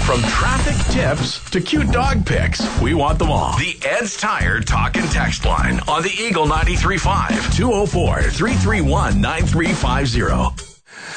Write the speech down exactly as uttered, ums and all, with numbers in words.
From traffic tips to cute dog pics, we want them all. The Ed's Tire Talk and Text line on the Eagle ninety-three point five, two oh four, three three one, nine three five zero.